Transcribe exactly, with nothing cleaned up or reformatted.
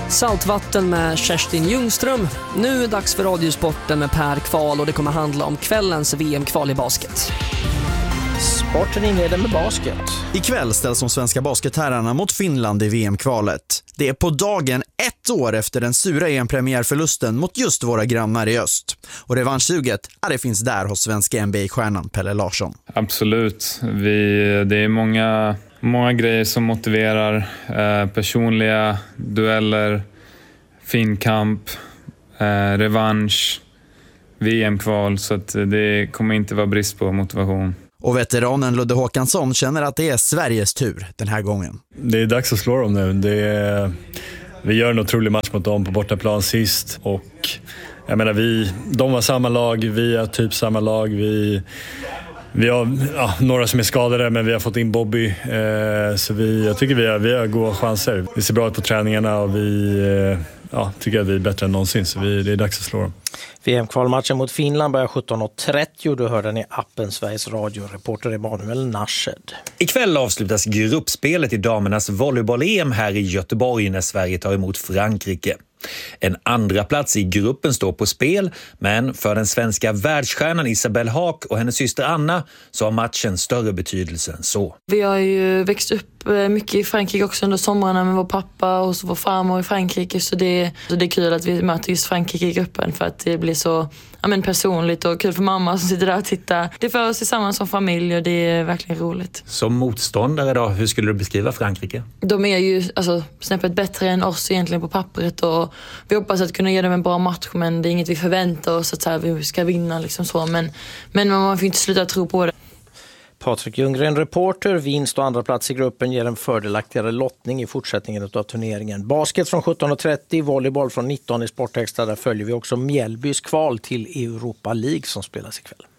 Saltvatten med Kerstin Ljungström. Nu är det dags för Radiosporten med Per Kval och det kommer handla om kvällens V M-kval i basket. Sporten inleder med basket. Ikväll ställs de svenska basketherrarna mot Finland i V M-kvalet. Det är på dagen ett år efter den sura E M-premiärförlusten mot just våra grannar i öst. Och revanschsuget, ja, det finns där hos svenska N B A-stjärnan Pelle Larsson. Absolut. Vi, det är många, många grejer som motiverar. Eh, personliga dueller, fin kamp, eh, revansch, V M-kval. Så att det kommer inte vara brist på motivation. Och veteranen Ludde Håkansson känner att det är Sveriges tur den här gången. Det är dags att slå dem nu. Det är, vi gör en otrolig match mot dem på bortaplan sist. Och jag menar, vi, de var samma lag, vi är typ samma lag. Vi, vi har ja, några som är skadade, men vi har fått in Bobby. Eh, så vi, jag tycker vi har, vi har goda chanser. Vi ser bra ut på träningarna och vi eh, ja, tycker att vi är bättre än någonsin. Så vi, det är dags att slå dem. V M-kvalmatchen mot Finland börjar sjutton trettio. Du hör den i appen Sveriges Radio. Reporter Emanuel Narshed. Ikväll avslutas gruppspelet i damernas volleyboll-E M här i Göteborg när Sverige tar emot Frankrike. En andra plats i gruppen står på spel, men för den svenska världsstjärnan Isabelle Haak och hennes syster Anna så har matchen större betydelse än så. Vi har ju växt upp mycket i Frankrike också under somrarna med vår pappa och så vår farmor i Frankrike, så det, så det är kul att vi möter just Frankrike i gruppen för att det blir så ja, men personligt och kul för mamma som sitter där och tittar. Det för oss tillsammans som familj och det är verkligen roligt. Som motståndare då, hur skulle du beskriva Frankrike? De är ju alltså, snäppet bättre än oss egentligen på pappret och vi hoppas att kunna ge dem en bra match, men det är inget vi förväntar oss att så här, vi ska vinna liksom så, men, men man får inte sluta tro på det. Patrik Ljunggren, reporter. Vinst och andra plats i gruppen ger en fördelaktigare lottning i fortsättningen av turneringen. Basket från sjutton trettio, volleyboll från nitton i Sportextra. Där följer vi också Mjällbys kval till Europa League som spelas ikväll.